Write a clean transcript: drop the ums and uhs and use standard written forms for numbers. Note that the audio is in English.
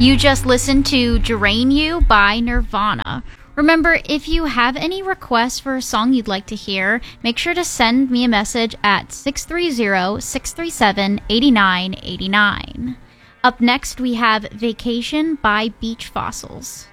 You just listened to Drain You by Nirvana. Remember, if you have any requests for a song you'd like to hear, make sure to send me a message at 630-637-8989. Up next, we have Vacation by Beach Fossils.